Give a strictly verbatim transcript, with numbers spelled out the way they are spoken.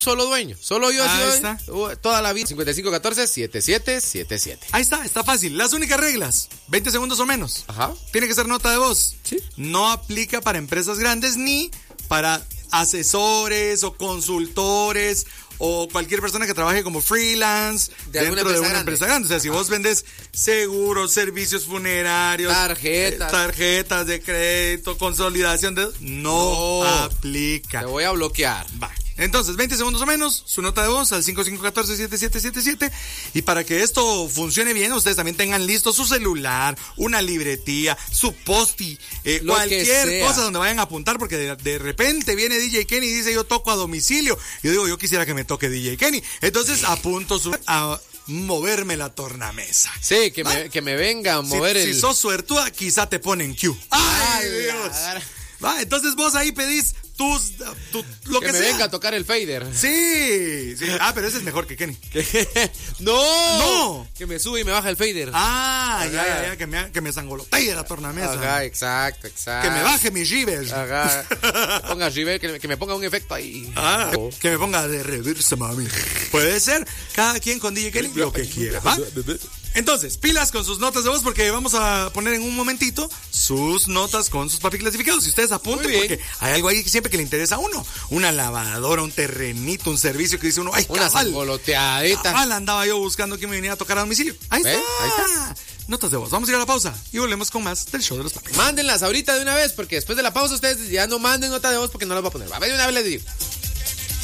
solo dueño. Solo yo he Ahí sido está. uh, toda la vida. cincuenta y cinco catorce setenta y siete setenta y siete. Ahí está, está fácil. Las únicas reglas, veinte segundos o menos. Ajá. Tiene que ser nota de voz. Sí. No aplica para empresas grandes ni para asesores o consultores o cualquier persona que trabaje como freelance De dentro alguna de empresa una grande. empresa grande. O sea, si vos vendes seguros, servicios funerarios, Tarjetas. eh, tarjetas de crédito, consolidación de... No, No. aplica. Te voy a bloquear. Va. Entonces, veinte segundos o menos, su nota de voz al cinco cinco uno cuatro siete siete siete siete. Y para que esto funcione bien, ustedes también tengan listo su celular, una libretía, su posti, eh, Lo que cualquier sea. cosa donde vayan a apuntar, porque de, de repente viene D J Kenny y dice yo toco a domicilio. Yo digo, yo quisiera que me toque D J Kenny. Entonces apunto su, a moverme la tornamesa. Sí, que me, que me venga a mover si, el... si sos suertuda, quizá te ponen Q. ¡Ay, Dios! Va, entonces vos ahí pedís tus, tu, lo que, que, me sea. venga a tocar el fader. Sí, sí. Ah, pero ese es mejor que Kenny. ¡No! No. Que me sube y me baja el fader. Ah, Ajá. ya, ya, ya, que me, que me sangolotee la tornamesa. Ajá, exacto, exacto. Que me baje mis rivers. Ajá. Que ponga river, que, que me ponga un efecto ahí. Ah, que me ponga de reversa, mami. Puede ser, cada quien con D J Kenny lo que quiera, ¿va? Entonces, pilas con sus notas de voz porque vamos a poner en un momentito sus notas con sus papi clasificados. Y ustedes apunten Muy bien. porque hay algo ahí que siempre que le interesa a uno. Una lavadora, un terrenito, un servicio que dice uno, ay, Una cabal. sangoloteadita. Cabal, andaba yo buscando que me viniera a tocar a domicilio. Ahí ¿Ve? está. Ahí está. Notas de voz. Vamos a ir a la pausa y volvemos con más del show de los papis. Mándenlas ahorita de una vez, porque después de la pausa ustedes ya no manden nota de voz porque no las va a poner. Va, de una vez les digo.